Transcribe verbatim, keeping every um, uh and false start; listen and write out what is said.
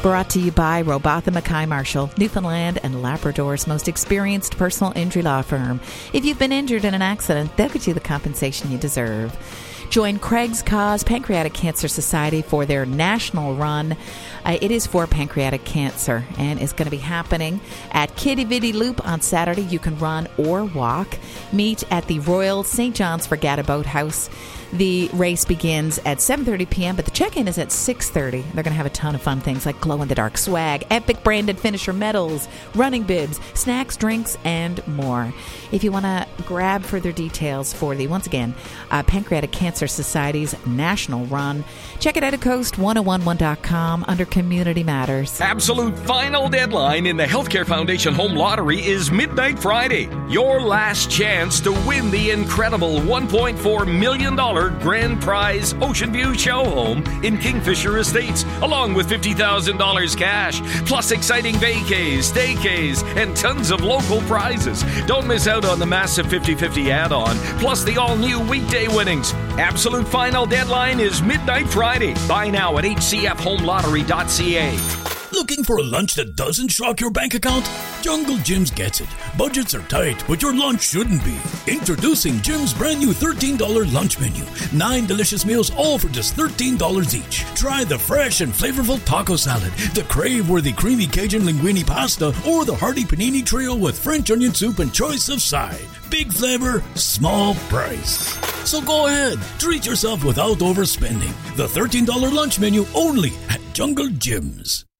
Brought to you by Robatha Mackay Marshall, Newfoundland and Labrador's most experienced personal injury law firm. If you've been injured in an accident, they'll get you the compensation you deserve. Join Craig's Cause Pancreatic Cancer Society for their national run. Uh, it is for pancreatic cancer and is going to be happening at Kitty Vitty Loop on Saturday. You can run or walk. Meet at the Royal Saint John's Regatta Boathouse. The race begins at seven thirty p.m., but the check-in is at six thirty. They're going to have a ton of fun things like glow-in-the-dark swag, epic branded finisher medals, running bibs, snacks, drinks, and more. If you want to grab further details for the, once again, uh, Pancreatic Cancer Society's national run, check it out at coast ten eleven dot com under Community Matters. Absolute final deadline in the Healthcare Foundation Home Lottery is midnight Friday. Your last chance to win the incredible one point four million dollars grand prize Ocean View show home in Kingfisher Estates, along with fifty thousand dollars cash, plus exciting vacays, staycays, and tons of local prizes. Don't miss out on the massive fifty-fifty add-on, plus the all-new weekday winnings. Absolute final deadline is midnight Friday. Buy now at h c f home lottery dot c a. Looking for a lunch that doesn't shock your bank account? Jungle Jim's gets it. Budgets are tight, but your lunch shouldn't be. Introducing Jim's brand new thirteen dollars lunch menu. Nine delicious meals, all for just thirteen dollars each. Try the fresh and flavorful taco salad, the crave-worthy creamy Cajun linguine pasta, or the hearty panini trio with French onion soup and choice of side. Big flavor, small price. So go ahead, treat yourself without overspending. The thirteen dollars lunch menu only at Jungle Jim's.